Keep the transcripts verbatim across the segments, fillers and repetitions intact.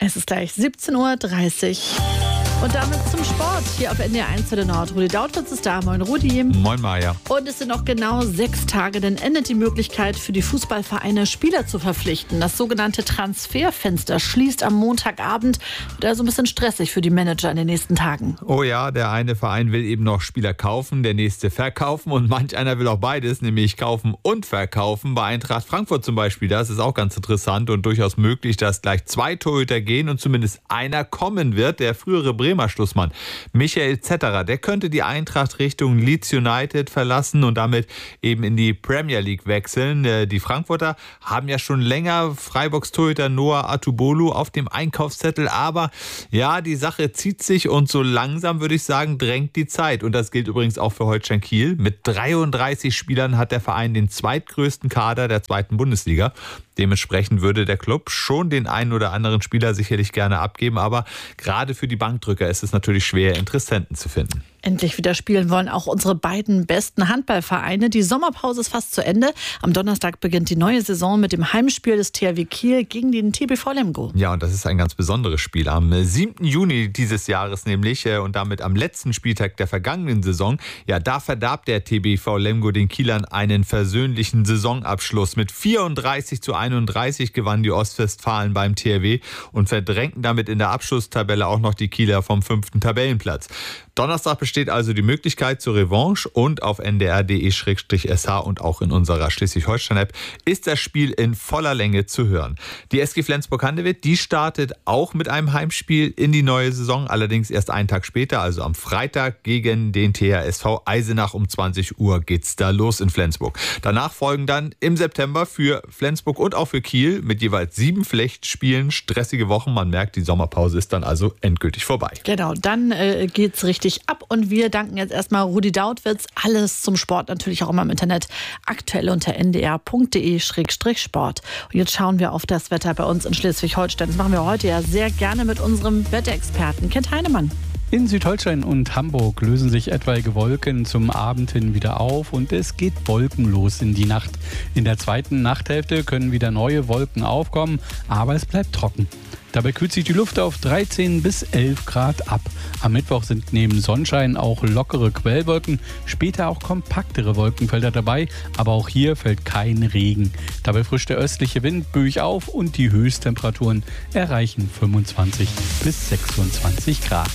Es ist gleich siebzehn Uhr dreißig. Und damit zum Sport hier auf N D R eins Welle Nord. Rudi Dautwitz ist da. Moin Rudi. Moin Maja. Und es sind noch genau sechs Tage, dann endet die Möglichkeit für die Fußballvereine, Spieler zu verpflichten. Das sogenannte Transferfenster schließt am Montagabend. Wird also ein bisschen stressig für die Manager in den nächsten Tagen. Oh ja, der eine Verein will eben noch Spieler kaufen, der nächste verkaufen und manch einer will auch beides, nämlich kaufen und verkaufen. Bei Eintracht Frankfurt zum Beispiel, das ist auch ganz interessant und durchaus möglich, dass gleich zwei Torhüter gehen und zumindest einer kommen wird, der frühere Bremer Schlussmann Michael Zetterer, der könnte die Eintracht Richtung Leeds United verlassen und damit eben in die Premier League wechseln. Die Frankfurter haben ja schon länger Freiburgs Torhüter Noah Atubolu auf dem Einkaufszettel, aber ja, die Sache zieht sich und so langsam, würde ich sagen, drängt die Zeit. Und das gilt übrigens auch für Holstein Kiel. Mit dreiunddreißig Spielern hat der Verein den zweitgrößten Kader der zweiten Bundesliga. Dementsprechend würde der Club schon den einen oder anderen Spieler sicherlich gerne abgeben, aber gerade für die Bankdrücker ist es natürlich schwer, Interessenten zu finden. Endlich wieder spielen wollen auch unsere beiden besten Handballvereine. Die Sommerpause ist fast zu Ende. Am Donnerstag beginnt die neue Saison mit dem Heimspiel des T H W Kiel gegen den T B V Lemgo. Ja, und das ist ein ganz besonderes Spiel. Am siebten Juni dieses Jahres nämlich und damit am letzten Spieltag der vergangenen Saison, ja, da verdarb der T B V Lemgo den Kielern einen versöhnlichen Saisonabschluss. Mit vierunddreißig zu einunddreißig gewannen die Ostwestfalen beim T H W und verdrängten damit in der Abschlusstabelle auch noch die Kieler vom fünften Tabellenplatz. Donnerstag besteht also die Möglichkeit zur Revanche und auf n d r punkt d e slash s h und auch in unserer Schleswig-Holstein-App ist das Spiel in voller Länge zu hören. Die S G Flensburg-Handewitt, die startet auch mit einem Heimspiel in die neue Saison, allerdings erst einen Tag später, also am Freitag gegen den T H S V Eisenach um zwanzig Uhr geht's da los in Flensburg. Danach folgen dann im September für Flensburg und auch für Kiel mit jeweils sieben Pflichtspielen stressige Wochen. Man merkt, die Sommerpause ist dann also endgültig vorbei. Genau, dann äh, geht's richtig ab und wir danken jetzt erstmal Rudi Dautwitz. Alles zum Sport natürlich auch immer im Internet. Aktuell unter n d r punkt d e slash sport. Und jetzt schauen wir auf das Wetter bei uns in Schleswig-Holstein. Das machen wir heute ja sehr gerne mit unserem Wetterexperten Kent Heinemann. In Südholstein und Hamburg lösen sich etwaige Wolken zum Abend hin wieder auf und es geht wolkenlos in die Nacht. In der zweiten Nachthälfte können wieder neue Wolken aufkommen, aber es bleibt trocken. Dabei kühlt sich die Luft auf dreizehn bis elf Grad ab. Am Mittwoch sind neben Sonnenschein auch lockere Quellwolken, später auch kompaktere Wolkenfelder dabei, aber auch hier fällt kein Regen. Dabei frischt der östliche Wind böig auf und die Höchsttemperaturen erreichen fünfundzwanzig bis sechsundzwanzig Grad.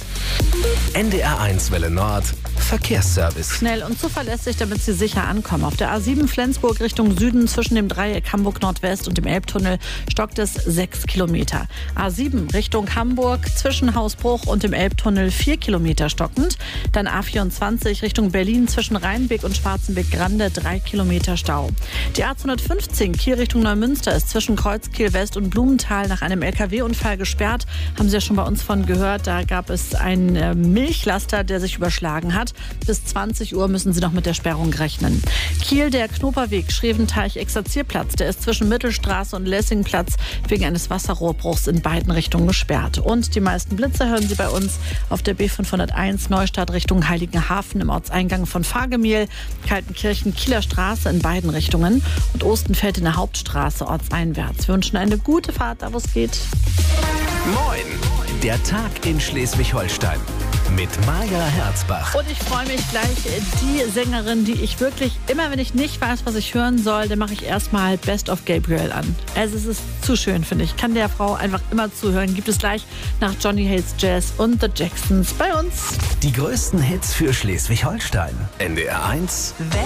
N D R eins Welle Nord Verkehrsservice. Schnell und zuverlässig, damit Sie sicher ankommen. Auf der A sieben Flensburg Richtung Süden zwischen dem Dreieck Hamburg Nordwest und dem Elbtunnel stockt es sechs Kilometer. A sieben Richtung Hamburg zwischen Hausbruch und dem Elbtunnel vier Kilometer stockend. Dann A vierundzwanzig Richtung Berlin zwischen Rheinbeck und Schwarzenbeck-Grande drei Kilometer Stau. Die A zweihundertfünfzehn Kiel Richtung Neumünster ist zwischen Kreuzkiel West und Blumenthal nach einem L K W-Unfall gesperrt. Haben Sie ja schon bei uns von gehört. Da gab es einen äh, Milchlaster, der sich überschlagen hat. Bis zwanzig Uhr müssen Sie noch mit der Sperrung rechnen. Kiel, der Knoperweg, Schreventeich-Exerzierplatz, der ist zwischen Mittelstraße und Lessingplatz wegen eines Wasserrohrbruchs in beiden Richtungen gesperrt. Und die meisten Blitze hören Sie bei uns auf der B fünfhunderteins Neustadt Richtung Heiligenhafen im Ortseingang von Fahrgemiehl, Kaltenkirchen, Kieler Straße in beiden Richtungen und Ostenfeld in der Hauptstraße ortseinwärts. Wir wünschen eine gute Fahrt, da wo es geht. Moin, der Tag in Schleswig-Holstein mit Maja Herzbach. Und ich freue mich gleich, die Sängerin, die ich wirklich, immer wenn ich nicht weiß, was ich hören soll, dann mache ich erstmal Best of Gabriel an. Also es ist zu schön, finde ich. Kann der Frau einfach immer zuhören. Gibt es gleich nach Johnny Hates Jazz und The Jacksons bei uns. Die größten Hits für Schleswig-Holstein. N D R eins